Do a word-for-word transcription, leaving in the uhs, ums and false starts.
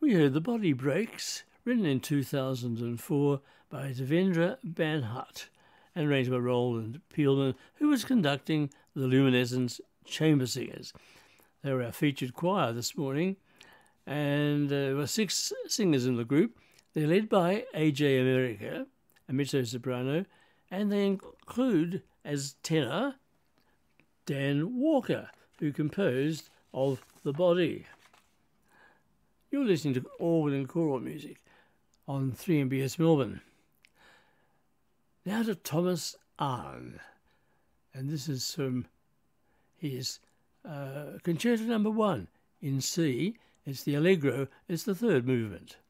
We heard The Body Breaks, written in two thousand four by Devendra Banhart and arranged by Roland Peelman, who was conducting the Luminescence Chamber Singers. They were our featured choir this morning, and there were six singers in the group. They're led by A J America, a mezzo-soprano, and they include as tenor Dan Walker, who composed Of the Body. You're listening to organ and choral music on three M B S Melbourne. Now to Thomas Arne, and this is from his uh, Concerto Number One in C. It's the Allegro. It's the third movement.